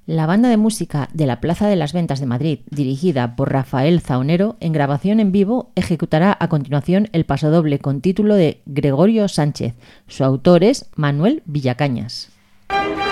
La banda de música de la Plaza de las Ventas de Madrid, dirigida por Rafael Zaonero, en grabación en vivo, ejecutará a continuación el pasodoble con título de Gregorio Sánchez. Su autor es Manuel Villacañas.